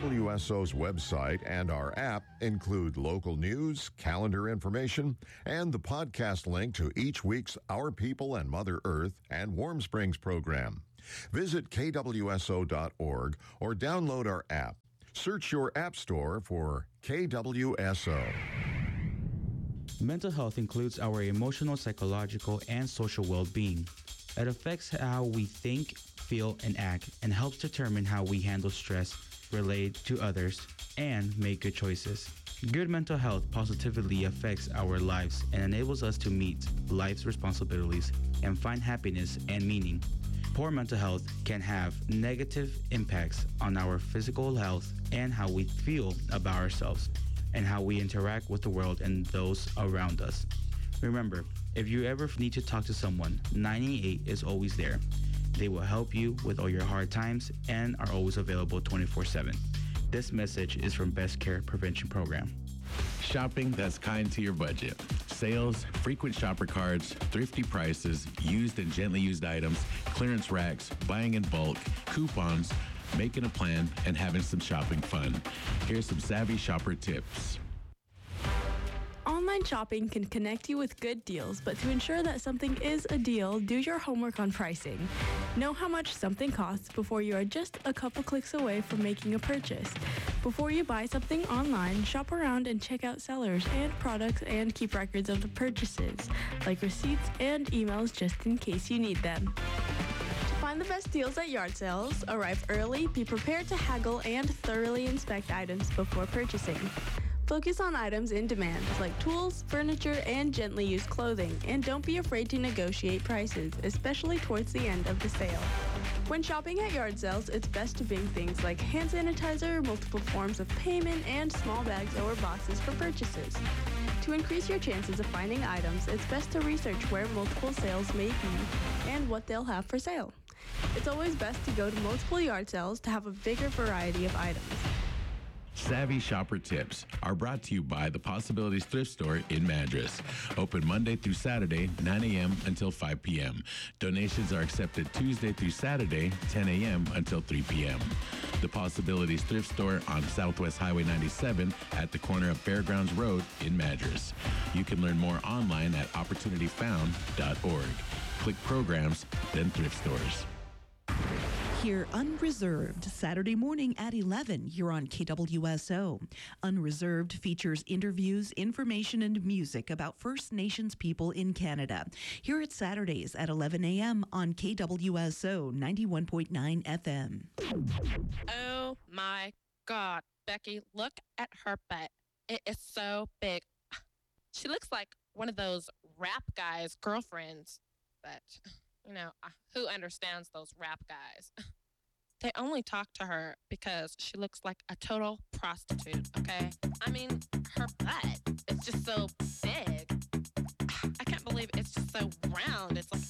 KWSO's website and our app include local news, calendar information, and the podcast link to each week's Our People and Mother Earth and Warm Springs program. Visit kwso.org or download our app. Search your app store for KWSO. Mental health includes our emotional, psychological, and social well-being. It affects how we think, feel, and act, and helps determine how we handle stress, relate to others, and make good choices. Good mental health positively affects our lives and enables us to meet life's responsibilities and find happiness and meaning. Poor mental health can have negative impacts on our physical health and how we feel about ourselves and how we interact with the world and those around us. Remember, if you ever need to talk to someone, 988 is always there. They will help you with all your hard times and are always available 24/7. This message is from Best Care Prevention Program. Shopping that's kind to your budget. Sales, frequent shopper cards, thrifty prices, used and gently used items, clearance racks, buying in bulk, coupons, making a plan, and having some shopping fun. Here's some savvy shopper tips. Online shopping can connect you with good deals, but to ensure that something is a deal, do your homework on pricing. Know how much something costs before you are just a couple clicks away from making a purchase. Before you buy something online, shop around and check out sellers and products and keep records of the purchases, like receipts and emails just in case you need them. To find the best deals at yard sales, arrive early, be prepared to haggle, and thoroughly inspect items before purchasing. Focus on items in demand, like tools, furniture, and gently used clothing, and don't be afraid to negotiate prices, especially towards the end of the sale. When shopping at yard sales, it's best to bring things like hand sanitizer, multiple forms of payment, and small bags or boxes for purchases. To increase your chances of finding items, it's best to research where multiple sales may be and what they'll have for sale. It's always best to go to multiple yard sales to have a bigger variety of items. Savvy Shopper Tips are brought to you by the Possibilities Thrift Store in Madras. Open Monday through Saturday, 9 a.m. until 5 p.m. Donations are accepted Tuesday through Saturday, 10 a.m. until 3 p.m. The Possibilities Thrift Store on Southwest Highway 97 at the corner of Fairgrounds Road in Madras. You can learn more online at opportunityfound.org. Click Programs, then Thrift Stores. Hear Unreserved Saturday morning at 11 here on KWSO. Unreserved features interviews, information, and music about First Nations people in Canada. Hear it Saturdays at 11 a.m. on KWSO 91.9 FM. Oh my God, Becky, look at her butt. It is so big. She looks like one of those rap guys' girlfriends, but who understands those rap guys? They only talk to her because she looks like a total prostitute, okay? I mean, her butt is just so big. I can't believe it's just so round. It's like